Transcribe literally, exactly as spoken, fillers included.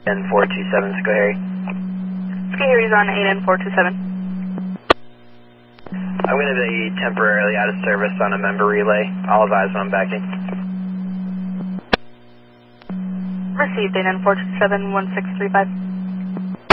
N four two seven, Schoharie. Schoharie's on eight N four two seven. I'm going to be temporarily out of service on a member relay. I'll advise when I'm back in. Received eight N four two seven, one six three five.